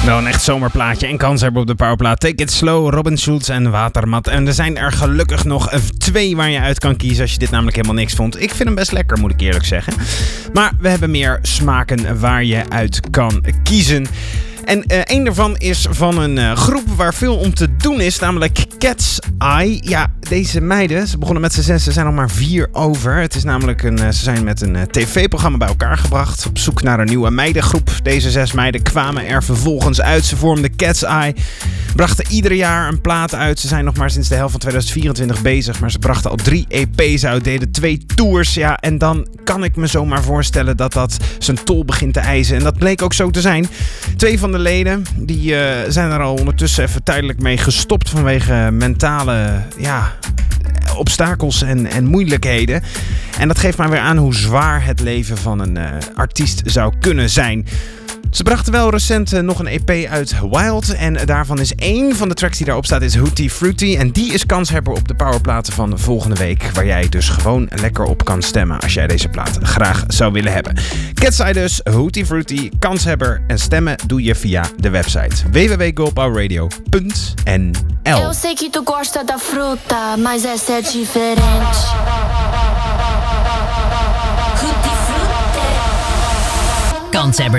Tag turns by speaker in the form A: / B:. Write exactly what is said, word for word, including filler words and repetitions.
A: Wel een echt zomerplaatje en kans hebben op de powerplaat. Take It Slow, Robin Schulz en Watermat. En er zijn er gelukkig nog twee waar je uit kan kiezen als je dit namelijk helemaal niks vond. Ik vind hem best lekker, moet ik eerlijk zeggen. Maar we hebben meer smaken waar je uit kan kiezen. En uh, een daarvan is van een uh, groep waar veel om te doen is, namelijk Cat's Eye. Ja, deze meiden, ze begonnen met z'n zes, ze zijn nog maar vier over. Het is namelijk een, uh, ze zijn met een uh, tv-programma bij elkaar gebracht, op zoek naar een nieuwe meidengroep. Deze zes meiden kwamen er vervolgens uit. Ze vormden Cat's Eye, brachten ieder jaar een plaat uit. Ze zijn nog maar sinds de helft van tweeduizend vierentwintig bezig, maar ze brachten al drie E P's uit, deden twee tours. Ja, en dan kan ik me zomaar voorstellen dat dat zijn tol begint te eisen. En dat bleek ook zo te zijn. Twee van de leden die uh, zijn er al ondertussen even tijdelijk mee gestopt vanwege mentale ja, obstakels en, en moeilijkheden. En dat geeft maar weer aan hoe zwaar het leven van een uh, artiest zou kunnen zijn. Ze brachten wel recent uh, nog een E P uit, Wild. En daarvan is één van de tracks die daarop staat is Hootie Fruity. En die is kanshebber op de powerplaten van volgende week. Waar jij dus gewoon lekker op kan stemmen als jij deze plaat graag zou willen hebben. Cat's Eye dus, Hootie Fruity, kanshebber. En stemmen doe je via de website w w w punt girl power radio punt n l.
B: Eu sei que tu gosta da fruta, mas essa é diferente. Hootie Fruity. Kanshebber.